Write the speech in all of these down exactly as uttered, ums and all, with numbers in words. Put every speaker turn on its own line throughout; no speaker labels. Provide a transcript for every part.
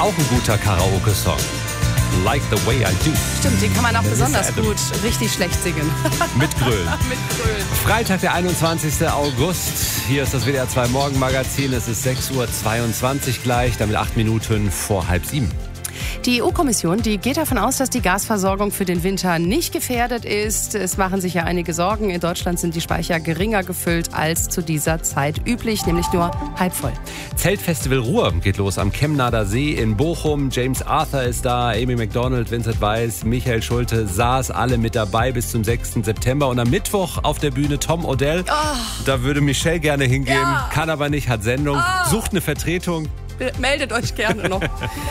auch ein guter Karaoke-Song. Like the way I do.
Stimmt, den kann man auch besonders gut richtig schlecht singen.
Mit Grölen.
Mit Grölen.
Freitag, der einundzwanzigster August. Hier ist das W D R zwei Morgenmagazin. Es ist sechs Uhr zweiundzwanzig gleich, damit acht Minuten vor halb sieben.
Die E U-Kommission, die geht davon aus, dass die Gasversorgung für den Winter nicht gefährdet ist. Es machen sich ja einige Sorgen. In Deutschland sind die Speicher geringer gefüllt als zu dieser Zeit üblich, nämlich nur halb voll.
Zeltfestival Ruhr geht los am Chemnader See in Bochum. James Arthur ist da, Amy Macdonald, Vincent Weiss, Michael Schulte, Saas, alle mit dabei bis zum sechsten September. Und am Mittwoch auf der Bühne Tom Odell. Oh. Da würde Michelle gerne hingehen, ja. Kann aber nicht, hat Sendung, oh. Sucht eine Vertretung.
Meldet euch gerne noch.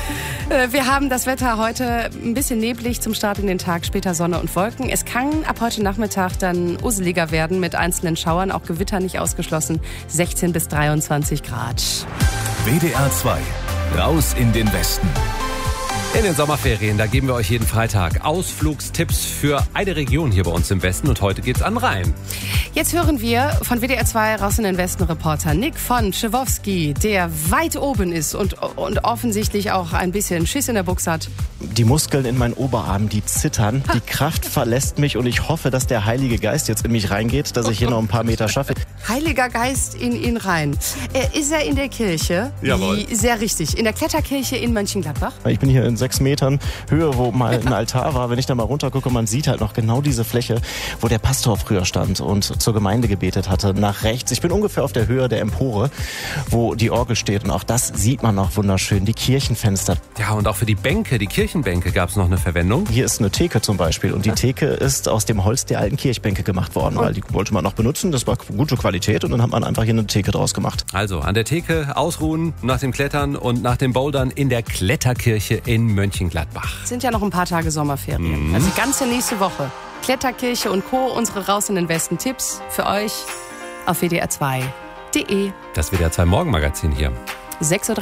Wir haben das Wetter heute ein bisschen neblig zum Start in den Tag, später Sonne und Wolken. Es kann ab heute Nachmittag dann useliger werden mit einzelnen Schauern, auch Gewitter nicht ausgeschlossen, sechzehn bis dreiundzwanzig Grad.
W D R zwei, raus in den Westen.
In den Sommerferien, da geben wir euch jeden Freitag Ausflugstipps für eine Region hier bei uns im Westen. Und heute geht's an Rhein.
Jetzt hören wir von W D R zwei raus in den Westen Reporter Nick von Schewowski, der weit oben ist und, und offensichtlich auch ein bisschen Schiss in der Buchse hat.
Die Muskeln in meinen Oberarmen, die zittern. Die Kraft verlässt mich und ich hoffe, dass der Heilige Geist jetzt in mich reingeht, dass ich hier noch ein paar Meter schaffe.
Heiliger Geist in ihn rein. Äh, ist er in der Kirche?
Jawohl.
Die, sehr richtig. In der Kletterkirche in Mönchengladbach?
Ich bin hier in sechs Metern Höhe, wo mal ein Altar war. Wenn ich da mal runtergucke, man sieht halt noch genau diese Fläche, wo der Pastor früher stand und zur Gemeinde gebetet hatte. Nach rechts. Ich bin ungefähr auf der Höhe der Empore, wo die Orgel steht. Und auch das sieht man noch wunderschön. Die Kirchenfenster.
Ja, und auch für die Bänke, die Kirchenbänke gab es noch eine Verwendung.
Hier ist eine Theke zum Beispiel. Und die Theke ist aus dem Holz der alten Kirchbänke gemacht worden, weil die wollte man noch benutzen. Das war gute Qualität und dann hat man einfach hier eine Theke draus gemacht.
Also an der Theke ausruhen nach dem Klettern und nach dem Bouldern in der Kletterkirche in Mönchengladbach.
Sind ja noch ein paar Tage Sommerferien. Mhm. Also die ganze nächste Woche. Kletterkirche und Co. Unsere Raus in den Westen Tipps für euch auf W D R zwei Punkt de.
Das W D R zwei Morgenmagazin hier.
sechs Uhr